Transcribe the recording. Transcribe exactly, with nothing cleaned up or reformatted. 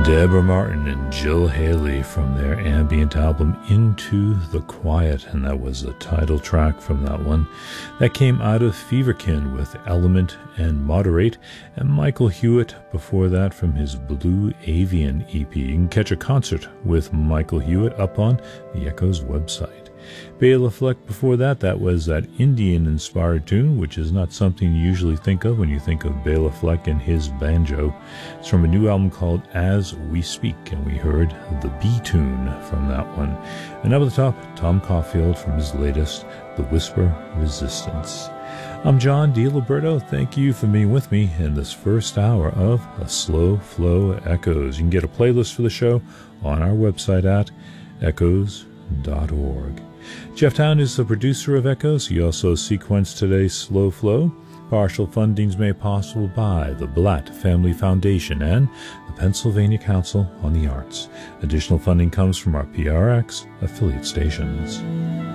Deborah Martin and Jill Haley from their ambient album Into the Quiet, and that was the title track from that one. That came out of Feverkin with Element and Moderate, and Michael Hewitt before that from his Blue Avian E P. You can catch a concert with Michael Hewitt up on the Echoes website. Bela Fleck before that, that was that Indian-inspired tune, which is not something you usually think of when you think of Bela Fleck and his banjo. It's from a new album called As We Speak, and we heard the B tune from that one. And up at the top, Tom Caulfield from his latest, The Whisper Resistance. I'm John DiLiberto. Thank you for being with me in this first hour of A Slow Flow Echoes. You can get a playlist for the show on our website at echoes dot org. Jeff Town is the producer of Echoes. He also sequenced today's Slow Flow. Partial fundings made possible by the Blatt Family Foundation and the Pennsylvania Council on the Arts. Additional funding comes from our P R X affiliate stations.